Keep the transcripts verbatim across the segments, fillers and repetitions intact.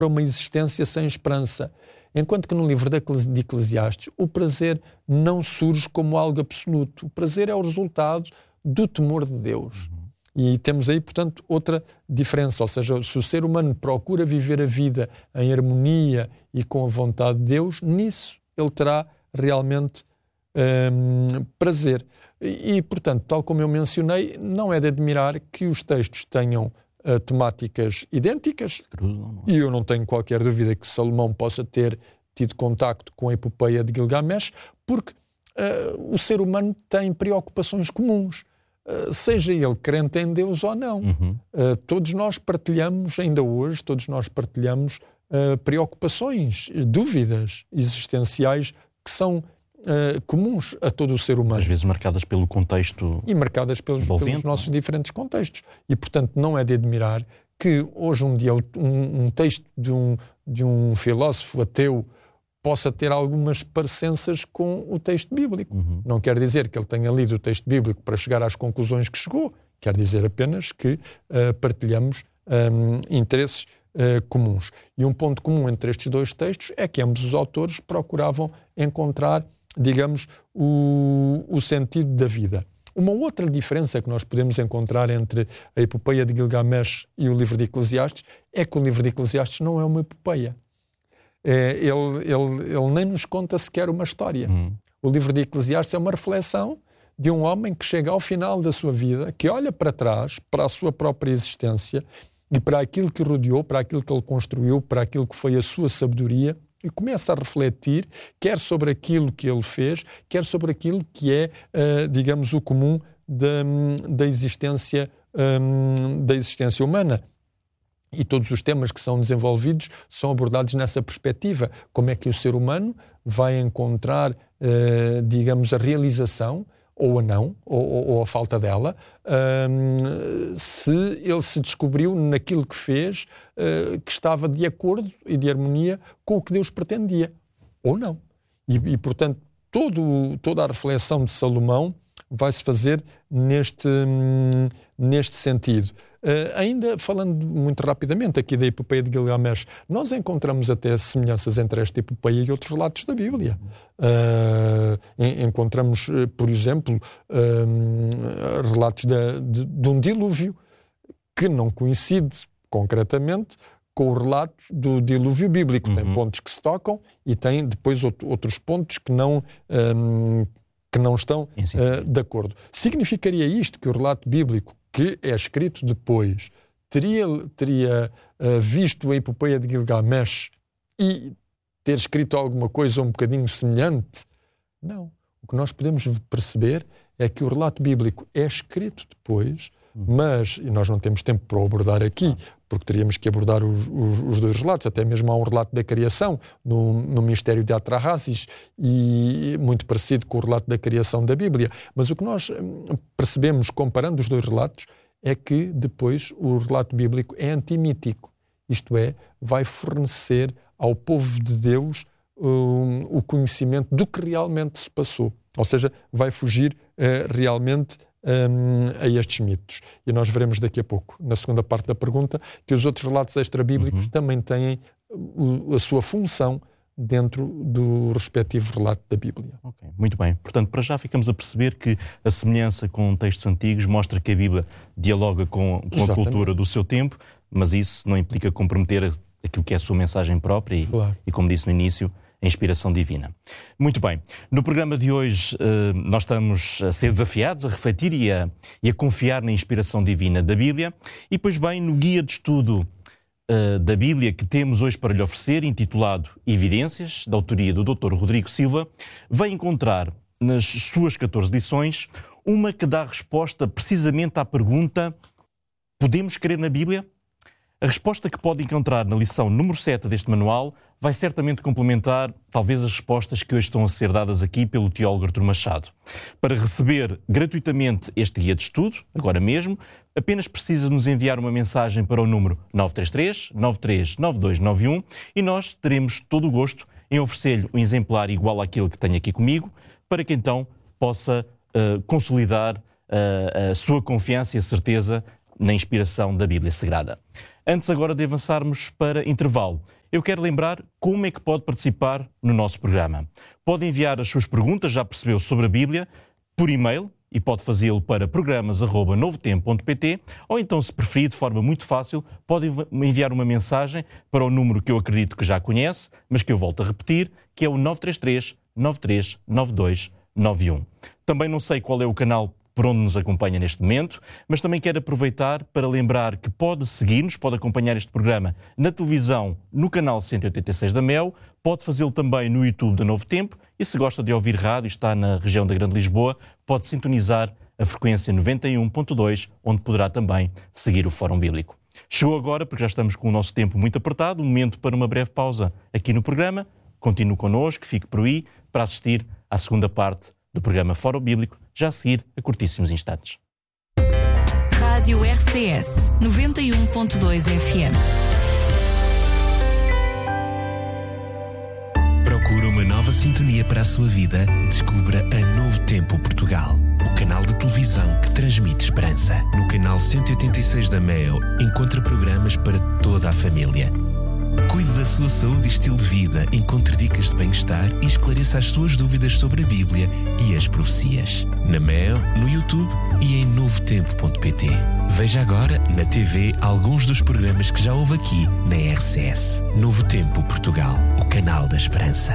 para uma existência sem esperança. Enquanto que no livro de Eclesiastes, o prazer não surge como algo absoluto. O prazer é o resultado do temor de Deus. Uhum. E temos aí, portanto, outra diferença. Ou seja, se o ser humano procura viver a vida em harmonia e com a vontade de Deus, nisso ele terá realmente hum, prazer. E, e, portanto, tal como eu mencionei, não é de admirar que os textos tenham uh, temáticas idênticas. Cruzam, e eu não tenho qualquer dúvida que Salomão possa ter tido contacto com a epopeia de Gilgamesh, porque uh, o ser humano tem preocupações comuns. Uh, seja ele crente em Deus ou não. Uhum. Uh, todos nós partilhamos, ainda hoje, todos nós partilhamos uh, preocupações, dúvidas existenciais que são uh, comuns a todo o ser humano. Às vezes marcadas pelo contexto E marcadas pelos, pelos nossos diferentes contextos. E, portanto, não é de admirar que hoje um dia um, um texto de um, de um filósofo ateu possa ter algumas parecenças com o texto bíblico. Uhum. Não quer dizer que ele tenha lido o texto bíblico para chegar às conclusões que chegou. Quer dizer apenas que uh, partilhamos um, interesses uh, comuns. E um ponto comum entre estes dois textos é que ambos os autores procuravam encontrar, digamos, o, o sentido da vida. Uma outra diferença que nós podemos encontrar entre a epopeia de Gilgamesh e o livro de Eclesiastes é que o livro de Eclesiastes não é uma epopeia. É, ele, ele, ele nem nos conta sequer uma história. Hum. O livro de Eclesiastes é uma reflexão de um homem que chega ao final da sua vida, que olha para trás, para a sua própria existência e para aquilo que rodeou, para aquilo que ele construiu, para aquilo que foi a sua sabedoria, e começa a refletir, quer sobre aquilo que ele fez, quer sobre aquilo que é, uh, digamos, o comum da, da, existência, um, da existência humana. E todos os temas que são desenvolvidos são abordados nessa perspectiva. Como é que o ser humano vai encontrar, uh, digamos, a realização, ou a não, ou, ou a falta dela, um, se ele se descobriu naquilo que fez, uh, que estava de acordo e de harmonia com o que Deus pretendia, ou não. E, e portanto, todo, toda a reflexão de Salomão vai-se fazer neste, hum, neste sentido. Uh, ainda falando muito rapidamente aqui da epopeia de Gilgamesh, nós encontramos até semelhanças entre esta epopeia e outros relatos da Bíblia. Uh, en- encontramos, uh, por exemplo, uh, relatos de, de, de um dilúvio que não coincide concretamente com o relato do dilúvio bíblico. Uhum. Tem pontos que se tocam e tem depois outro, outros pontos que não... Um, que não estão uh, de acordo. Significaria isto que o relato bíblico, que é escrito depois, teria, teria uh, visto a epopeia de Gilgamesh e ter escrito alguma coisa um bocadinho semelhante? Não. O que nós podemos perceber é que o relato bíblico é escrito depois, mas, e nós não temos tempo para o abordar aqui, porque teríamos que abordar os, os, os dois relatos, até mesmo há um relato da criação no, no mistério de Atrahasis, e muito parecido com o relato da criação da Bíblia. Mas o que nós percebemos comparando os dois relatos é que depois o relato bíblico é antimítico, isto é, vai fornecer ao povo de Deus um, o conhecimento do que realmente se passou. Ou seja, vai fugir uh, realmente Um, a estes mitos. E nós veremos daqui a pouco, na segunda parte da pergunta, que os outros relatos extra-bíblicos uhum. também têm o, a sua função dentro do respectivo relato da Bíblia. Okay, muito bem. Portanto, para já ficamos a perceber que a semelhança com textos antigos mostra que a Bíblia dialoga com, com a cultura do seu tempo, mas isso não implica comprometer aquilo que é a sua mensagem própria e, claro. e como disse no início, a inspiração divina. Muito bem. No programa de hoje nós estamos a ser desafiados a refletir e a, e a confiar na inspiração divina da Bíblia. E, pois bem, no guia de estudo uh, da Bíblia que temos hoje para lhe oferecer, intitulado Evidências, da autoria do doutor Rodrigo Silva, vai encontrar nas suas catorze lições uma que dá resposta precisamente à pergunta: podemos crer na Bíblia? A resposta que pode encontrar na lição número sete deste manual vai certamente complementar talvez as respostas que hoje estão a ser dadas aqui pelo teólogo Artur Machado. Para receber gratuitamente este guia de estudo, agora mesmo, apenas precisa nos enviar uma mensagem para o número nove três três, nove três nove dois nove um e nós teremos todo o gosto em oferecer-lhe um exemplar igual àquele que tenho aqui comigo, para que então possa uh, consolidar uh, a sua confiança e a certeza na inspiração da Bíblia Sagrada. Antes agora de avançarmos para intervalo, eu quero lembrar como é que pode participar no nosso programa. Pode enviar as suas perguntas, já percebeu, sobre a Bíblia, por e-mail, e pode fazê-lo para programas arroba novotempo ponto pt, ou então, se preferir, de forma muito fácil, pode enviar uma mensagem para o número que eu acredito que já conhece, mas que eu volto a repetir, que é o nove três três, nove três nove dois nove um. Também não sei qual é o canal por onde nos acompanha neste momento, mas também quero aproveitar para lembrar que pode seguir-nos, pode acompanhar este programa na televisão, no canal cento e oitenta e seis da Mel, pode fazê-lo também no YouTube da Novo Tempo, e se gosta de ouvir rádio e está na região da Grande Lisboa, pode sintonizar a frequência noventa e um ponto dois, onde poderá também seguir o Fórum Bíblico. Chegou agora, porque já estamos com o nosso tempo muito apertado, um momento para uma breve pausa aqui no programa. Continue connosco, fique por aí para assistir à segunda parte do programa Fórum Bíblico, já a seguir a curtíssimos instantes. Rádio R C S noventa e um ponto dois F M. Procura uma nova sintonia para a sua vida? Descubra a Novo Tempo Portugal, o canal de televisão que transmite esperança. No canal cento e oitenta e seis da Mel, encontra programas para toda a família. Cuide da sua saúde e estilo de vida, encontre dicas de bem-estar e esclareça as suas dúvidas sobre a Bíblia e as profecias. Na Mel, no YouTube e em novo tempo ponto pt. Veja agora na T V alguns dos programas que já houve aqui na R C S. Novo Tempo Portugal, o canal da esperança.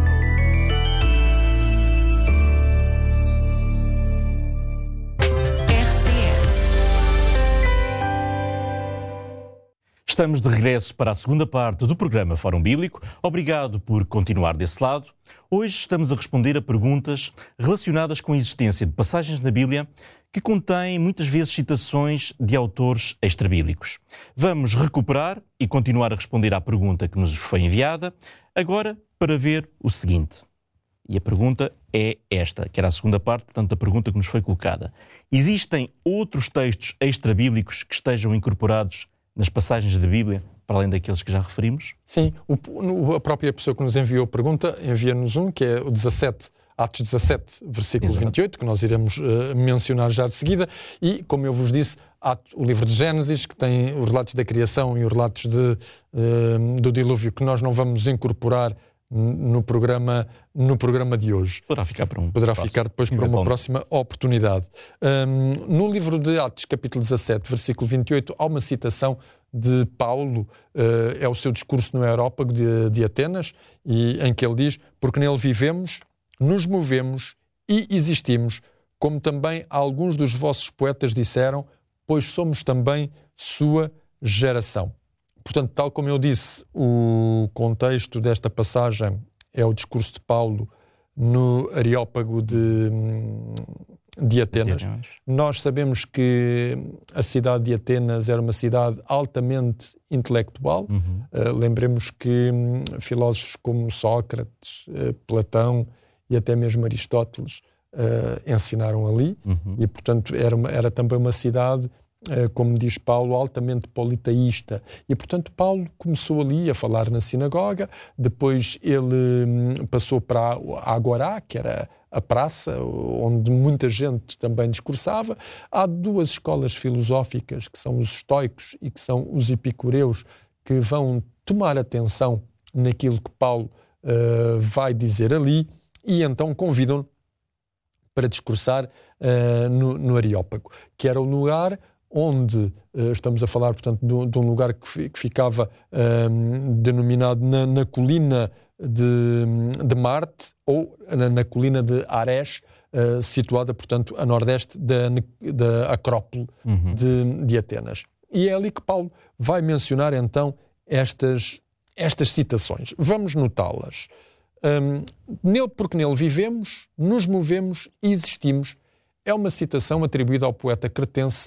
Estamos de regresso para a segunda parte do programa Fórum Bíblico. Obrigado por continuar desse lado. Hoje estamos a responder a perguntas relacionadas com a existência de passagens na Bíblia que contêm muitas vezes citações de autores extrabíblicos. Vamos recuperar e continuar a responder à pergunta que nos foi enviada, agora para ver o seguinte. E a pergunta é esta, que era a segunda parte, portanto, da pergunta que nos foi colocada. Existem outros textos extrabíblicos que estejam incorporados nas passagens da Bíblia, para além daqueles que já referimos? Sim, o, a própria pessoa que nos enviou a pergunta envia-nos um, que é o dezassete, Atos dezassete, versículo Exato. vinte e oito, que nós iremos uh, mencionar já de seguida, e, como eu vos disse, há o livro de Gênesis, que tem os relatos da criação e os relatos de, uh, do dilúvio, que nós não vamos incorporar no programa, no programa de hoje. Poderá ficar para um Poderá próximo. ficar depois para uma próxima oportunidade. Um, no livro de Atos, capítulo dezassete, versículo vinte e oito, há uma citação de Paulo, uh, é o seu discurso no Areópago de, de Atenas, e, em que ele diz: porque nele vivemos, nos movemos e existimos, como também alguns dos vossos poetas disseram, pois somos também sua geração. Portanto, tal como eu disse, o contexto desta passagem é o discurso de Paulo no Areópago de, de Atenas. De Atenas. Nós sabemos que a cidade de Atenas era uma cidade altamente intelectual. Uhum. Uh, lembremos que um, filósofos como Sócrates, uh, Platão e até mesmo Aristóteles uh, ensinaram ali. Uhum. E, portanto, era, uma, era também uma cidade, como diz Paulo, altamente politeísta. E, portanto, Paulo começou ali a falar na sinagoga, depois ele passou para a Agorá, que era a praça, onde muita gente também discursava. Há duas escolas filosóficas, que são os estoicos e que são os epicureus, que vão tomar atenção naquilo que Paulo uh, vai dizer ali, e então convidam-no para discursar uh, no, no Areópago, que era o lugar onde uh, estamos a falar, portanto, de, de um lugar que, fi, que ficava um, denominado na, na colina de, de Marte, ou na, na colina de Ares, uh, situada, portanto, a nordeste da, da Acrópole uhum. de, de Atenas. E é ali que Paulo vai mencionar, então, estas, estas citações. Vamos notá-las. Um, nele, porque nele vivemos, nos movemos e existimos. É uma citação atribuída ao poeta cretense